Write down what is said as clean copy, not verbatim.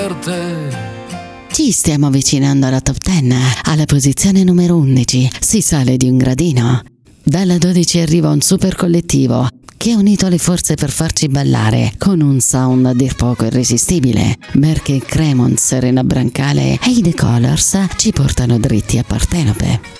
Ci stiamo avvicinando alla top 10, alla posizione numero 11, si sale di un gradino. Dalla 12 arriva un super collettivo che ha unito le forze per farci ballare con un sound a dir poco irresistibile. Merche Cremont, Serena Brancale e i The Colors ci portano dritti a Partenope.